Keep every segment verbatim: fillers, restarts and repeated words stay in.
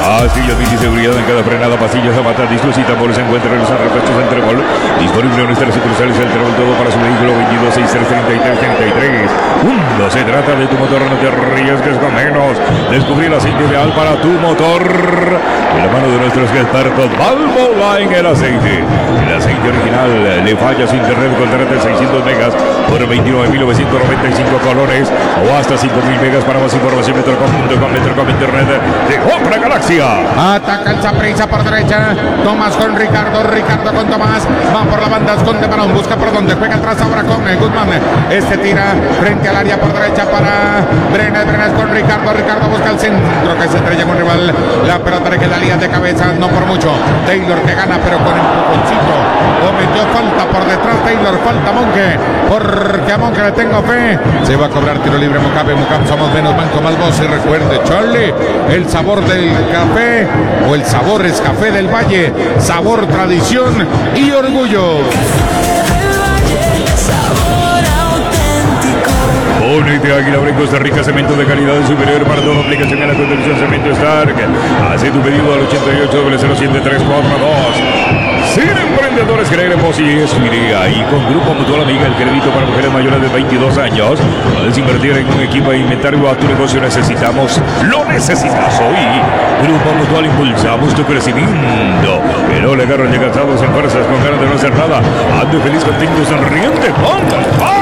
Pastillas y seguridad en cada frenada, pasillas, zapatas, discos y tambores. Se encuentra en los repuestos entre Vol. Disponible en nuestras sucursales entre Vol, todo para su vehículo. Veintidós sesenta y tres treinta y tres treinta y tres. Cuando se trata de tu motor, no te arriesgues con menos. Descubrir el aceite ideal para tu motor de la mano de nuestros expertos Valvoline. El aceite, el aceite original. Le falla su internet, contrata seiscientos megas por veintinueve mil novecientos noventa y cinco colones o hasta cinco mil megas. Para más información, Metrocom punto com, Metrocom internet de otra galaxia. Ataca el Saprissa por derecha. Tomás con Ricardo, Ricardo con Tomás. Va por la banda, esconde balón, busca por donde juega atrás ahora con Guzmán. Este tira frente al área por derecha para Brenes, Brenes con Ricardo. Ricardo busca el centro que se estrella con rival. La pelota le queda lía de cabeza, no por mucho. Taylor que gana, pero con empujoncito. Cometió falta por detrás Taylor, falta Monge, porque a Monge le tengo fe. Se va a cobrar tiro libre Mocabe, Mocap somos menos banco más voz. Y recuerde, Charlie, el sabor del café, o el sabor es café del Valle, sabor, tradición y orgullo. Únete a Águila Bren Costa Rica, cemento de calidad superior para toda aplicación en la construcción. Cemento Stark. Hace tu pedido al ochenta y ocho cero siete tres cuatro dos. Sin emprendedores, creer en vos y es mi día. Y con Grupo Mutual Amiga, el crédito para mujeres mayores de veintidós años. Puedes invertir en un equipo de inventario a tu negocio. Necesitamos, lo necesitas hoy. Grupo Mutual, impulsamos tu crecimiento. El Ole Garro llega cansados en fuerzas con ganas de no hacer nada. Ando feliz, contento, sonriente. ¡Ponga!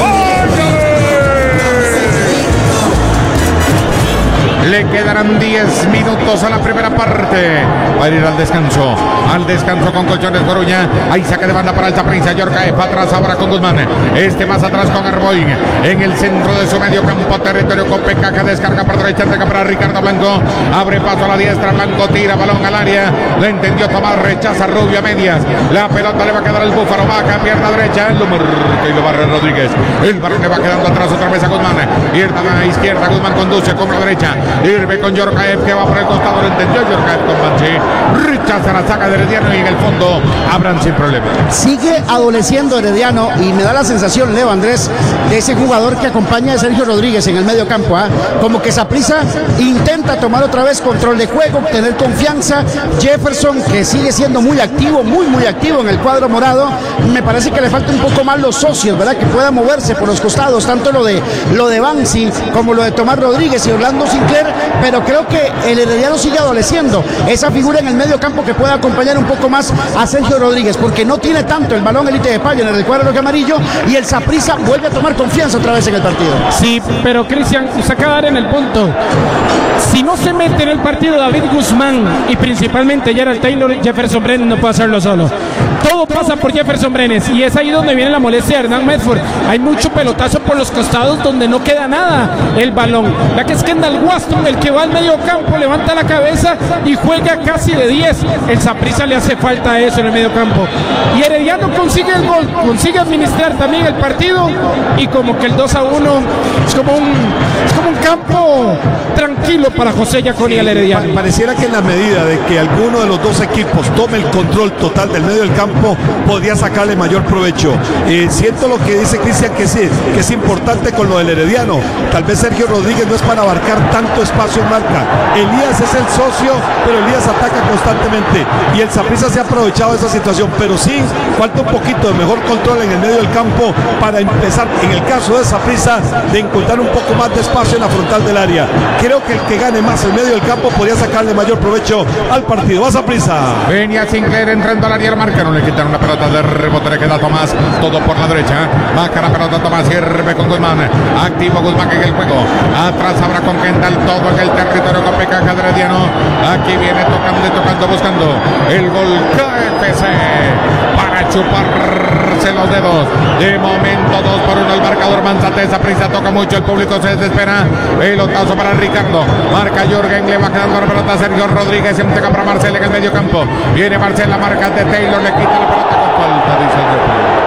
Le quedarán diez minutos a la primera parte. Va a ir al descanso. Al descanso con Colchones Coruña. Ahí saca de banda para el Saprissa. Yorka para atrás ahora con Guzmán. Este más atrás con Arboin. En el centro de su medio campo. Territorio con Pecaca. Descarga para derecha. Entrega para Ricardo Blanco. Abre paso a la diestra. Blanco tira balón al área. Le entendió Tomás. Rechaza Rubio a medias. La pelota le va a quedar al Búfalo. Baja pierna derecha. El número que lo barre Rodríguez. El balón le va quedando atrás otra vez a Guzmán. Pierna a la izquierda. Guzmán conduce. Con la derecha. Irve con Yorkaev que va por el costado, lo entendió Yorkaev con Banchi. Rechaza la saca de Herediano y en el fondo abran sin problema. Sigue adoleciendo Herediano y me da la sensación, Leo Andrés, de ese jugador que acompaña a Sergio Rodríguez en el medio campo, ¿eh? Como que Saprissa intenta tomar otra vez control de juego, tener confianza. Jefferson, que sigue siendo muy activo, muy muy activo en el cuadro morado, me parece que le falta un poco más los socios, ¿verdad? Que pueda moverse por los costados, tanto lo de lo de Bansi como lo de Tomás Rodríguez y Orlando Sinclair. Pero creo que el Herediano sigue adoleciendo esa figura en el medio campo que pueda acompañar un poco más a Sergio Rodríguez, porque no tiene tanto el balón Elite de Paya en el cuadro rojo amarillo, y el Saprissa vuelve a tomar confianza otra vez en el partido. Sí, pero Cristian, se acaba de dar en el punto. Si no se mete en el partido David Guzmán y principalmente Gerald Taylor, Jefferson Brenes no puede hacerlo solo. Todo pasa por Jefferson Brenes y es ahí donde viene la molestia de Hernán Medford. Hay mucho pelotazo por los costados donde no queda nada el balón. La que es Kendall Waston, el que va al medio campo, levanta la cabeza y juega casi de diez. El Saprissa le hace falta eso en el medio campo. Y Herediano consigue el gol, consigue administrar también el partido y como que el dos a uno es como un, es como un campo tranquilo para José Yaconi y el Herediano. Pareciera que en la medida de que alguno de los dos equipos tome el control total del medio del campo, podría sacarle mayor provecho. Eh, siento lo que dice Cristian, que sí, que es importante con lo del Herediano. Tal vez Sergio Rodríguez no es para abarcar tanto espacio en marca. Elías es el socio, pero Elías ataca constantemente y el Saprissa se ha aprovechado de esa situación, pero sí falta un poquito de mejor control en el medio del campo para empezar, en el caso de Saprissa, de encontrar un poco más de espacio en la frontal del área. Creo que el que gane más el medio del campo podría sacarle mayor provecho al partido. Va Saprissa. Venía Sinclair entrando al área, marca, no le quitan una pelota de rebote, le queda Tomás, todo por la derecha, baja la pelota Tomás, sirve con Guzmán, activo Guzmán en el juego, atrás ahora con Kendall, todo en el territorio con Pecaca de Herediano, aquí viene tocando y tocando, buscando el gol K F C para chuparse los dedos. De momento dos por uno el marcador. Manzate, Saprissa toca mucho, el público se desespera. Pelotazo para Ricardo, marca Jorgen, le va quedando la pelota a Sergio Rodríguez, se entrega para Marcel en el medio campo, viene Marcel, la marca de Taylor, le quita la pelota con falta, dice el referee.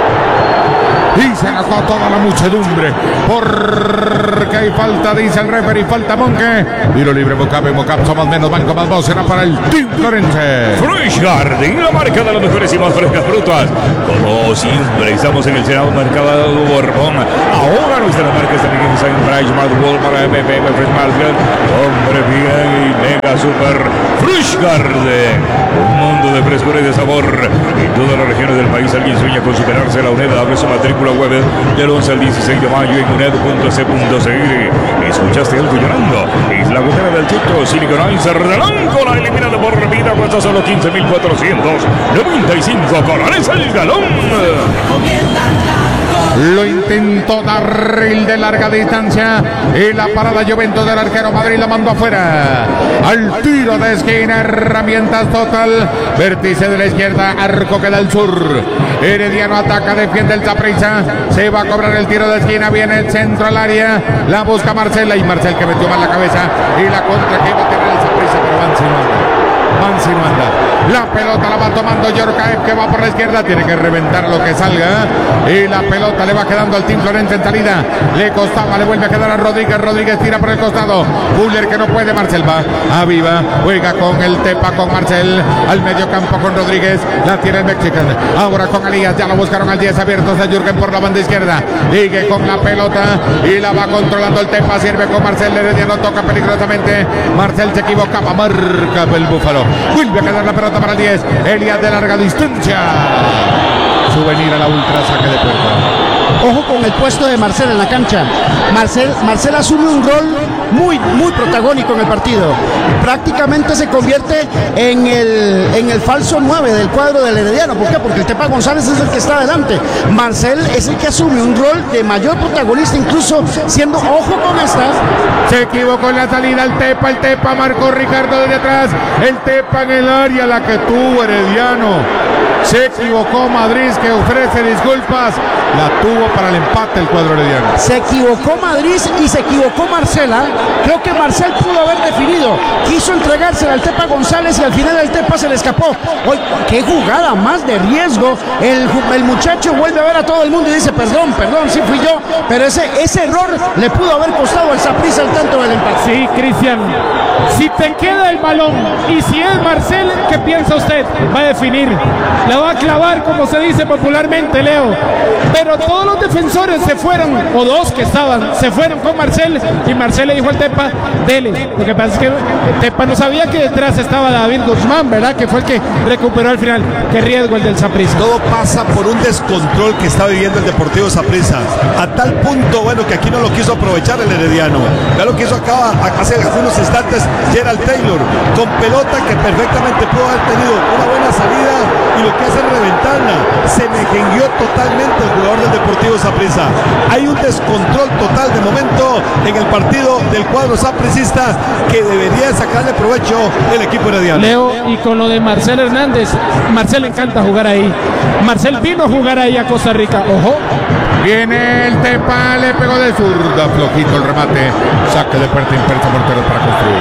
Y se gastó toda la muchedumbre porque hay falta, dice el referee, falta Monge. Tiro libre, Mocabe, Mocap, somos menos banco, más voz, será para el Team Florense. Fresh Garden, la marca de las mejores y más frescas frutas. Como siempre, estamos en el Senado Mercado Borbón. Ahora nuestras marcas también están en Price, Mad World para M P M, Fresh Market. Hombre, bien y mega. marca Super Frushgard. Un mundo de frescura y de sabor. En todas las regiones del país alguien sueña con superarse. La UNED abre su matrícula web del once al dieciséis de mayo en uned punto c punto c r. ¿Escuchaste algo llorando? Es la gotera del Tito Siliconizer de Lancola, eliminada por vida, cuesta solo quince mil cuatrocientos noventa y cinco colones al galón. Lo intentó Darril de larga distancia y la parada Juventus del arquero Madrid la mandó afuera. Al tiro de esquina, herramientas total. Vértice de la izquierda, arco que da el sur. Herediano ataca, defiende el Saprissa. Se va a cobrar el tiro de esquina, viene el centro al área. La busca Marcela y Marcel que metió mal la cabeza. Y la contra que iba a tener el Saprissa, pero Mansi no anda. Mansi no anda. La pelota la va tomando Yorkaev que va por la izquierda. Tiene que reventar lo que salga. Y la pelota le va quedando al Team Florense en salida. Le costaba, le vuelve a quedar a Rodríguez. Rodríguez tira por el costado. Fuller que no puede. Marcel va a viva. Juega con el Tepa, con Marcel. Al medio campo con Rodríguez. La tiene el Mexican. Ahora con Elías. Ya lo buscaron al diez abiertos a Jürgen por la banda izquierda. Sigue con la pelota. Y la va controlando el Tepa. Sirve con Marcel. Herediano toca peligrosamente. Marcel se equivocaba. Marca el Búfalo. Vuelve a quedar la pelota para el diez. Elías de larga distancia. Souvenir a la ultra, saque de puerta. Ojo con el puesto de Marcel en la cancha. Marcel, Marcel asume un rol muy, muy protagónico en el partido. Prácticamente se convierte en el, en el falso nueve del cuadro del Herediano. ¿Por qué? Porque el Tepa González es el que está adelante. Marcel es el que asume un rol de mayor protagonista, incluso siendo, ojo con estas. Se equivocó en la salida el Tepa, el Tepa marcó Ricardo desde atrás. El Tepa en el área, la que tuvo Herediano. Se equivocó Madrid, que ofrece disculpas. La tuvo para el empate el cuadro herediano. Se equivocó Madrid y se equivocó Marcela. Creo que Marcel pudo haber definido. Quiso entregársela al Tepa González y al final el Tepa se le escapó. Hoy, qué jugada más de riesgo. El, el muchacho vuelve a ver a todo el mundo y dice, perdón, perdón, sí fui yo. Pero ese, ese error le pudo haber costado al Saprissa el tanto del empate. Sí, Cristian. Si te queda el balón y si es Marcel, ¿qué piensa usted? Va a definir. La va a clavar, como se dice popularmente, Leo. Pero todos los defensores se fueron, o dos que estaban, se fueron con Marcel. Y Marcel le dijo al Tepa, dele. Lo que pasa es que Tepa no sabía que detrás estaba David Guzmán, ¿verdad? Que fue el que recuperó al final. Qué riesgo el del Saprissa. Todo pasa por un descontrol que está viviendo el Deportivo Saprissa. A tal punto, bueno, que aquí no lo quiso aprovechar el Herediano. Ya lo quiso acá hace unos instantes Gerald Taylor, con pelota que perfectamente pudo haber tenido una buena salida y lo que hace es reventarla. Se mejengueó totalmente el jugador del Deportivo Saprissa. Hay un descontrol total de momento en el partido del cuadro sapricista que debería sacarle provecho el equipo herediano. Leo, y con lo de Marcel Hernández, Marcel le encanta jugar ahí. Marcel vino a jugar ahí a Costa Rica. Ojo. Viene el Tepa, le pegó de zurda, flojito el remate. Saque de puerta impersa, portero para construir.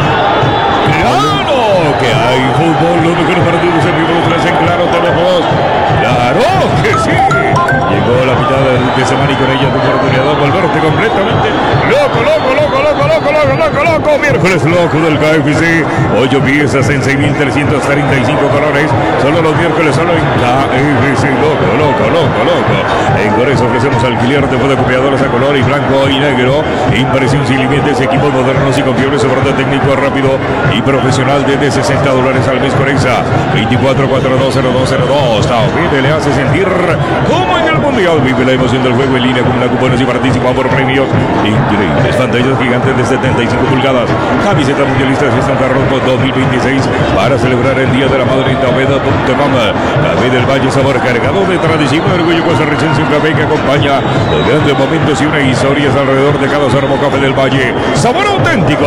¡Claro que hay fútbol! Los mejores partidos en vivo los traes en Claro T V dos. ¡Claro que sí! Llegó la mitad de semana y con ella tu oportunidad de volverte completamente loco, loco, loco, loco, loco, loco, loco, loco. Miércoles loco del K F C. Ocho piezas en seis mil trescientos treinta y cinco colores. Solo los miércoles, solo en K F C. Loco, loco, loco, loco. En Gores ofrecemos alquiler de fotocopiadoras a color y blanco y negro. Impresión sin límites, equipos modernos y confiables, soporte técnico rápido y profesional desde sesenta dólares al mes con Exa. veinticuatro cuarenta y dos cero dos cero dos. Taofide le hace sentir como en el mundial. Vive la emoción del juego en línea con una cupones y participa por premios increíbles. Pantallas gigantes de setenta y cinco pulgadas. Camiseta mundialistas y San Carlos dos mil veintiséis para celebrar el Día de la Madre en Taofide punto com. Café del Valle, sabor cargado de tradición y orgullo costarricense. Un café que acompaña los grandes momentos y una historia alrededor de cada sorbo. Café del Valle, sabor auténtico.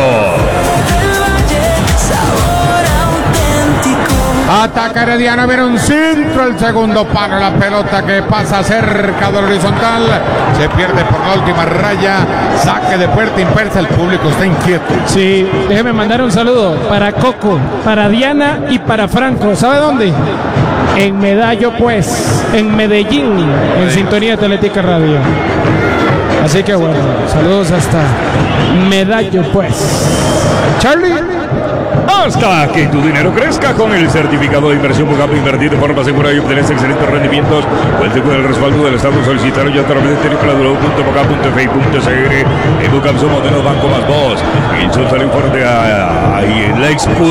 Ataca Herediano, viene un centro, el segundo palo, la pelota que pasa cerca del horizontal, se pierde por la última raya, saque de puerta impersa, el público está inquieto. Sí, déjeme mandar un saludo para Coco, para Diana y para Franco. ¿Sabe dónde? En Medallo, pues, en Medellín, en sintonía de Atlética Radio. Así que bueno, saludos hasta Medallo, pues. Charlie. Hasta que tu dinero crezca con el certificado de inversión Bucampo. Invertir de forma segura y obtener excelentes rendimientos. Cuente con el respaldo del Estado. Solicitarlo ya a través de w w w punto bucamp punto f i punto c r. En Bucamp somos de los bancos más vos. Y sale fuerte a, a, a, a la